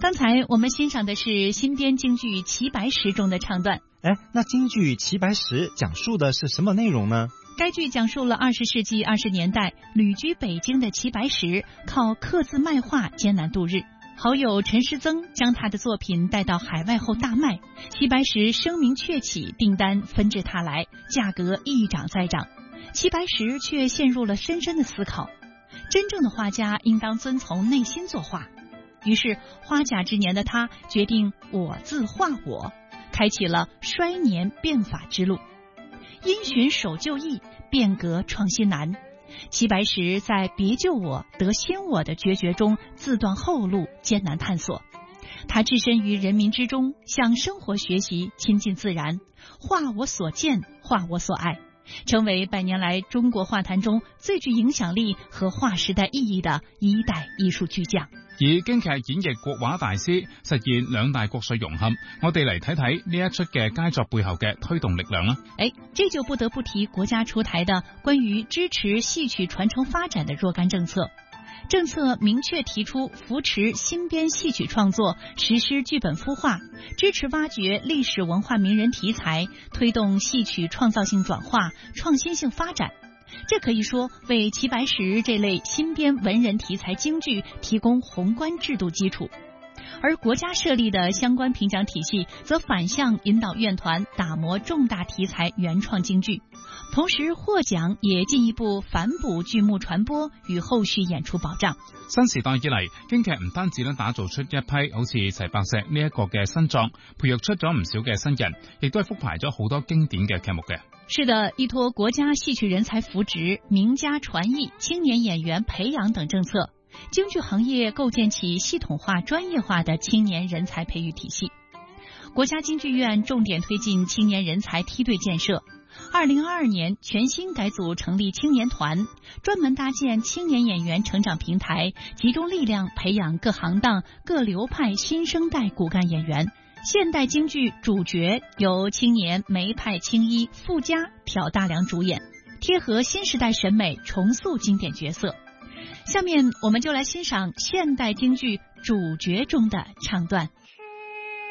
刚才我们欣赏的是新编京剧《齐白石》中的唱段。 那京剧《齐白石》讲述的是什么内容呢？ 该剧讲述了20世纪20年代旅居北京的齐白石靠刻字卖画艰难度日，好友陈师曾将他的作品带到海外后大卖，齐白石声名鹊起，订单纷至沓来，价格一涨再涨。齐白石却陷入了深深的思考，真正的画家应当遵从内心作画。于是花甲之年的他决定我自画我，开启了衰年变法之路。因循守旧易，变革创新难。齐白石在别救我得先我的决绝中自断后路，艰难探索。他置身于人民之中，向生活学习，亲近自然，画我所见，画我所爱，成为100年来中國畫壇中最具影響力和劃時代意義的一代藝術巨匠。 以京劇演繹國畫大師，實現兩大國粹融合。我哋嚟睇睇呢一出嘅佳作背後嘅推動力量啦。 這就不得不提國家出台的關於支持戲曲傳承發展的若干政策。政策明確提出扶持新編戲曲創作，實施劇本孵化，支持挖掘歷史文化名人題材，推動戲曲創造性轉化、創新性發展。這可以說為齊白石這類新編文人題材京劇提供宏觀制度基礎。而國家設立的相關評獎體系則反向引導院團打磨重大題材原創京劇，同時獲獎也進一步反哺劇目傳播與後續演出保障。 新時代以嚟，京劇唔單止打造出一批好似齊白石呢一個嘅新狀，培育出咗唔少嘅新人，亦都係復排咗好多經典嘅劇目嘅。 是的，依託國家戲曲人才扶植、名家傳藝、青年演員培養等政策，京劇行業構建起系統化、專業化的青年人才培育體系。國家京劇院重點推進青年人才梯隊建設，2022年全新改組成立青年團，專門搭建青年演員成長平台，集中力量培養各行當、各流派新生代骨幹演員。現代京劇主角由青年梅派青衣傅家、挑大梁主演，貼合新時代審美，重塑經典角色。下面我們就來欣賞現代京劇主角中的唱段。